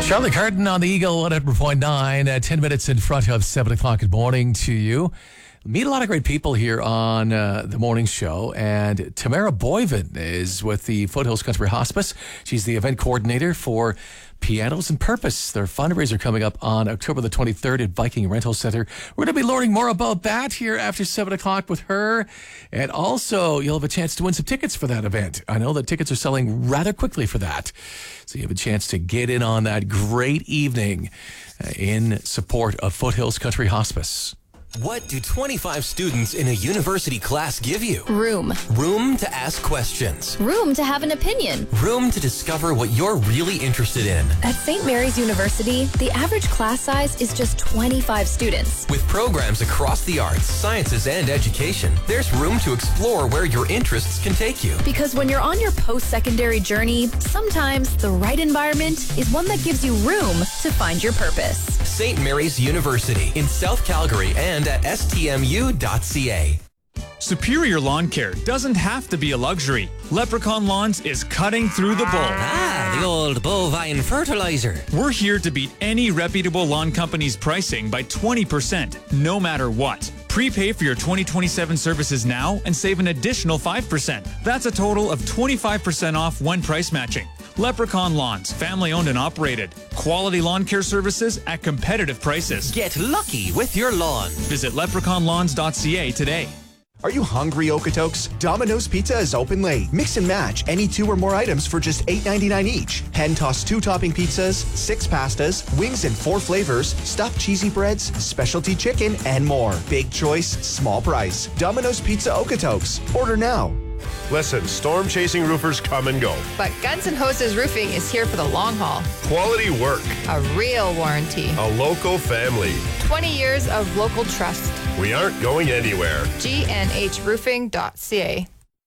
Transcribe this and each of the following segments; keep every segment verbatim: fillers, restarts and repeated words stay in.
Charlotte Carton on the Eagle one hundred point nine, uh, ten minutes in front of seven o'clock. Good morning to you. Meet a lot of great people here on uh, the morning show, and Tamara Boyven is with the Foothills Country Hospice. She's the event coordinator for Pianos and Purpose, their fundraiser coming up on October the twenty-third at Viking Rental Center. We're going to be learning more about that here after seven o'clock with her, and also you'll have a chance to win some tickets for that event. I know that tickets are selling rather quickly for that, so you have a chance to get in on that great evening uh, in support of Foothills Country Hospice. What do twenty-five students in a university class give you? Room. Room to ask questions. Room to have an opinion. Room to discover what you're really interested in. At Saint Mary's University, the average class size is just twenty-five students. With programs across the arts, sciences, and education, there's room to explore where your interests can take you. Because when you're on your post-secondary journey, sometimes the right environment is one that gives you room to find your purpose. Saint Mary's University in South Calgary and at S T M U dot C A. Superior Lawn Care doesn't have to be a luxury. Leprechaun Lawns is cutting through the bull. Ah, the old bovine fertilizer. We're here to beat any reputable lawn company's pricing by twenty percent, no matter what. Prepay for your twenty twenty-seven services now and save an additional five percent. That's a total of twenty-five percent off when price matching. Leprechaun Lawns, family owned and operated. Quality lawn care services at competitive prices. Get lucky with your lawn. Visit leprechaun lawns dot c a today. Are you hungry, Okotoks? Domino's Pizza is open late. Mix and match any two or more items for just eight ninety-nine each. Hand-tossed two-topping pizzas, six pastas, wings in four flavors, stuffed cheesy breads, specialty chicken, and more. Big choice, small price. Domino's Pizza Okotoks. Order now. Listen, storm-chasing roofers come and go. But Guns N' Hoses Roofing is here for the long haul. Quality work. A real warranty. A local family. twenty years of local trust. We aren't going anywhere. G N H roofing dot C A.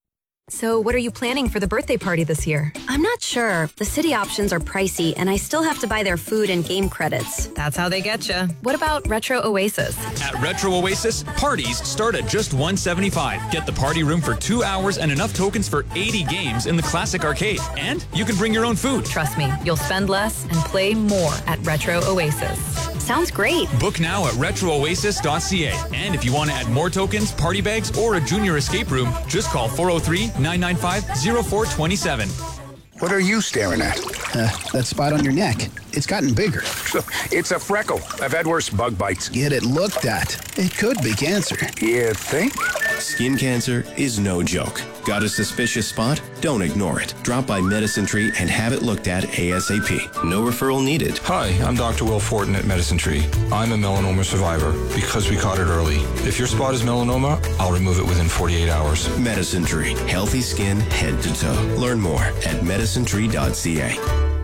So what are you planning for the birthday party this year? I'm not sure. The city options are pricey, and I still have to buy their food and game credits. That's how they get you. What about Retro Oasis? At Retro Oasis, parties start at just one hundred seventy-five dollars. Get the party room for two hours and enough tokens for eighty games in the classic arcade. And you can bring your own food. Trust me, you'll spend less and play more at Retro Oasis. Sounds great. Book now at retro oasis dot c a. And if you want to add more tokens, party bags, or a junior escape room, just call four oh three, nine nine five, oh four two seven. What are you staring at? Uh, that spot on your neck. It's gotten bigger. It's a freckle. I've had worse bug bites. Get it looked at. It could be cancer. You think? Skin cancer is no joke. Got a suspicious spot? Don't ignore it. Drop by Medicine Tree and have it looked at ASAP. No referral needed. Hi, I'm Doctor Will Fortin at Medicine Tree. I'm a melanoma survivor because we caught it early. If your spot is melanoma, I'll remove it within forty-eight hours. Medicine Tree. Healthy skin, head to toe. Learn more at medicine tree dot c a.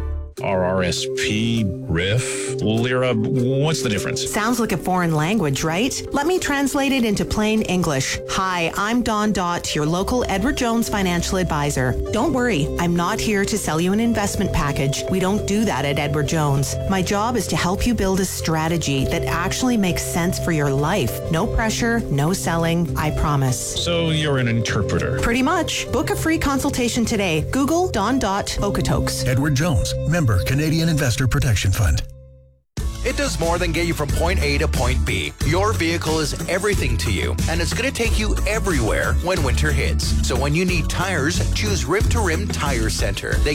R R S P, R I F, Lira, what's the difference? Sounds like a foreign language, right? Let me translate it into plain English. Hi, I'm Dawn Dott, your local Edward Jones financial advisor. Don't worry, I'm not here to sell you an investment package. We don't do that at Edward Jones. My job is to help you build a strategy that actually makes sense for your life. No pressure, no selling, I promise. So you're an interpreter? Pretty much. Book a free consultation today. Google Dawn Dott Okotoks. Edward Jones, member Canadian Investor Protection Fund. It does more than get you from point A to point B. Your vehicle is everything to you, and it's going to take you everywhere when winter hits. So when you need tires, choose Rim to Rim Tire Center. They